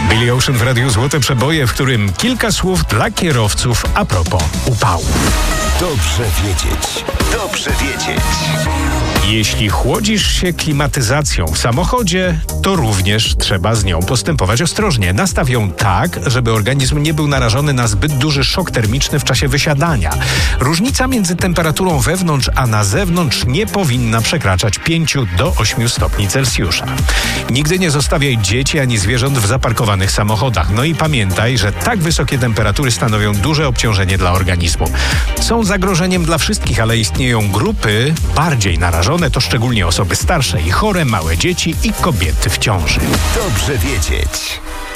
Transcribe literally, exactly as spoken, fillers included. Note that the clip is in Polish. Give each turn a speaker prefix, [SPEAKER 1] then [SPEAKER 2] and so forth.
[SPEAKER 1] Billy Ocean w Radiu Złote Przeboje, w którym kilka słów dla kierowców a propos upału.
[SPEAKER 2] Dobrze wiedzieć. Dobrze wiedzieć.
[SPEAKER 1] Jeśli chłodzisz się klimatyzacją w samochodzie, to również trzeba z nią postępować ostrożnie. Nastaw ją tak, żeby organizm nie był narażony na zbyt duży szok termiczny w czasie wysiadania. Różnica między temperaturą wewnątrz a na zewnątrz nie powinna przekraczać pięć do ośmiu stopni Celsjusza. Nigdy nie zostawiaj dzieci ani zwierząt w zaparkowanych samochodach. No i pamiętaj, że tak wysokie temperatury stanowią duże obciążenie dla organizmu. Są zagrożeniem dla wszystkich, ale istnieją grupy bardziej narażone. To szczególnie osoby starsze i chore, małe dzieci i kobiety w ciąży.
[SPEAKER 2] Dobrze wiedzieć.